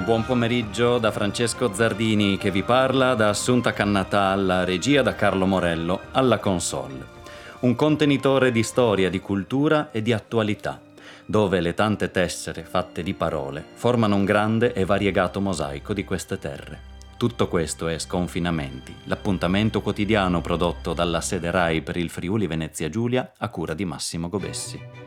buon pomeriggio da Francesco Zardini che vi parla, da Assunta Cannatà alla regia, da Carlo Morello alla console. Un contenitore di storia, di cultura e di attualità, dove le tante tessere fatte di parole formano un grande e variegato mosaico di queste terre. Tutto questo è Sconfinamenti, l'appuntamento quotidiano prodotto dalla sede RAI per il Friuli Venezia Giulia a cura di Massimo Gobessi.